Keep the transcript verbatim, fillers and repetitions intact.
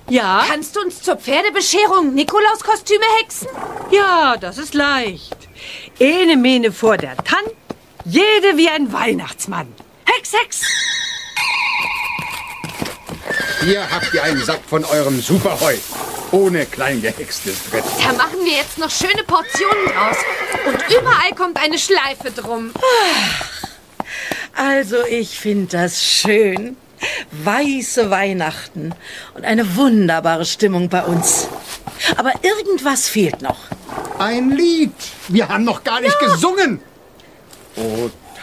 Ja? Kannst du uns zur Pferdebescherung Nikolauskostüme hexen? Ja, das ist leicht. Ene Mene vor der Tann, jede wie ein Weihnachtsmann. Hex, Hex! Hier habt ihr einen Sack von eurem Superheu. Ohne kleingehextes Brett. Da machen wir jetzt noch schöne Portionen draus. Und überall kommt eine Schleife drum. Also ich finde das schön. Weiße Weihnachten und eine wunderbare Stimmung bei uns. Aber irgendwas fehlt noch. Ein Lied. Wir haben noch gar nicht ja. gesungen. O